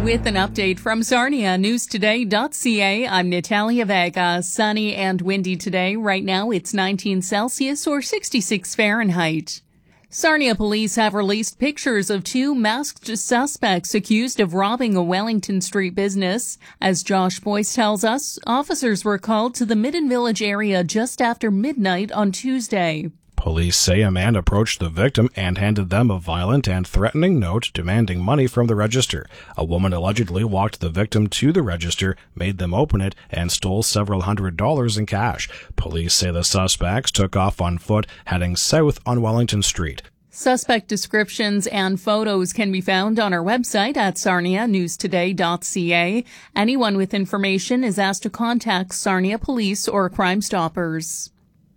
With an update from Sarnia, newstoday.ca, I'm Natalia Vega. Sunny and windy today. Right now it's 19 Celsius or 66 Fahrenheit. Sarnia police have released pictures of two masked suspects accused of robbing a Wellington Street business. As Josh Boyce tells us, officers were called to the Midden Village area just after midnight on Tuesday. Police say a man approached the victim and handed them a violent and threatening note demanding money from the register. A woman allegedly walked the victim to the register, made them open it, and stole several $100s in cash. Police say the suspects took off on foot, heading south on Wellington Street. Suspect descriptions and photos can be found on our website at sarnianewstoday.ca. Anyone with information is asked to contact Sarnia Police or Crime Stoppers.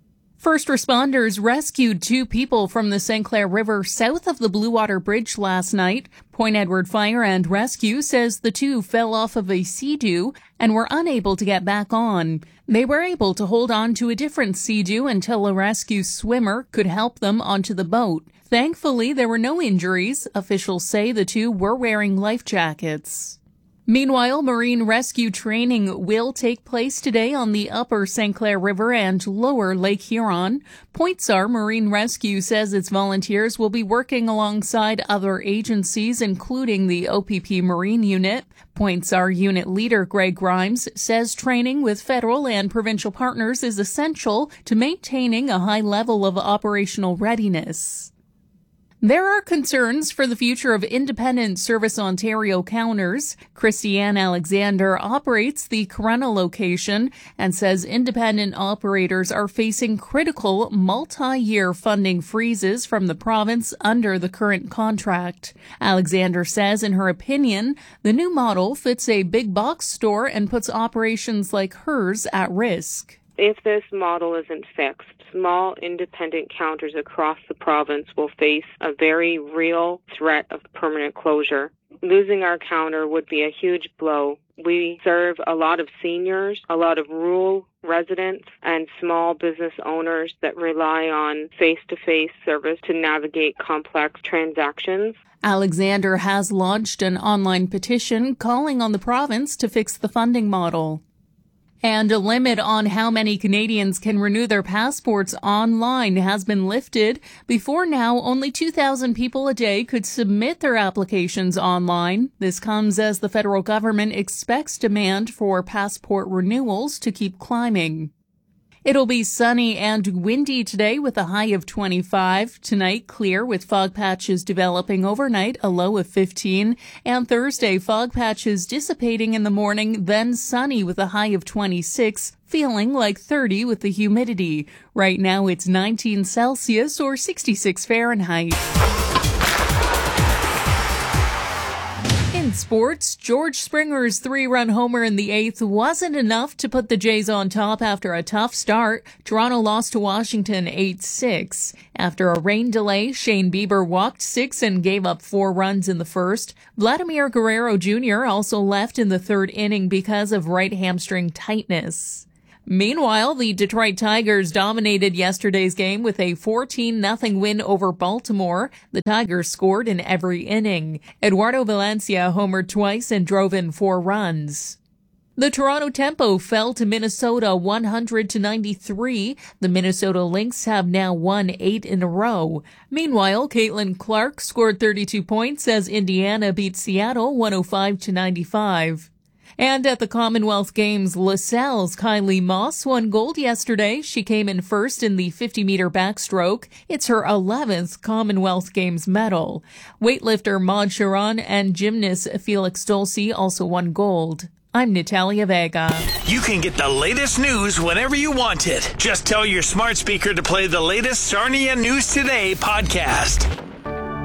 First responders rescued two people from the St. Clair River south of the Blue Water Bridge last night. Point Edward Fire and Rescue says the two fell off of a Sea-Doo and were unable to get back on. They were able to hold on to a different Sea-Doo until a rescue swimmer could help them onto the boat. Thankfully, there were no injuries. Officials say the two were wearing life jackets. Meanwhile, marine rescue training will take place today on the upper St. Clair River and lower Lake Huron. Pointsar Marine Rescue says its volunteers will be working alongside other agencies, including the OPP Marine Unit. Pointsar Unit Leader Greg Grimes says training with federal and provincial partners is essential to maintaining a high level of operational readiness. There are concerns for the future of Independent Service Ontario counters. Christiane Alexander operates the Corunna location and says independent operators are facing critical multi-year funding freezes from the province under the current contract. Alexander says, in her opinion, the new model fits a big box store and puts operations like hers at risk. If this model isn't fixed, small independent counters across the province will face a very real threat of permanent closure. Losing our counter would be a huge blow. We serve a lot of seniors, a lot of rural residents, and small business owners that rely on face-to-face service to navigate complex transactions. Alexander has launched an online petition calling on the province to fix the funding model. And a limit on how many Canadians can renew their passports online has been lifted. Before now, only 2,000 people a day could submit their applications online. This comes as the federal government expects demand for passport renewals to keep climbing. It'll be sunny and windy today with a high of 25. Tonight, clear with fog patches developing overnight, a low of 15. And Thursday, fog patches dissipating in the morning, then sunny with a high of 26, feeling like 30 with the humidity. Right now, it's 19 Celsius or 66 Fahrenheit. In sports, George Springer's 3-run homer in the 8th wasn't enough to put the Jays on top after a tough start. Toronto lost to Washington 8-6. After a rain delay, Shane Bieber walked 6 and gave up 4 runs in the first. Vladimir Guerrero Jr. also left in the 3rd inning because of right hamstring tightness. Meanwhile, the Detroit Tigers dominated yesterday's game with a 14-0 win over Baltimore. The Tigers scored in every inning. Eduardo Valencia homered twice and drove in 4 runs. The Toronto Tempo fell to Minnesota 100-93. The Minnesota Lynx have now won 8 in a row. Meanwhile, Caitlin Clark scored 32 points as Indiana beat Seattle 105-95. And at the Commonwealth Games, LaSalle's Kylie Moss won gold yesterday. She came in first in the 50-meter backstroke. It's her 11th Commonwealth Games medal. Weightlifter Maud Sharon and gymnast Felix Dulce also won gold. I'm Natalia Vega. You can get the latest news whenever you want it. Just tell your smart speaker to play the latest Sarnia News Today podcast.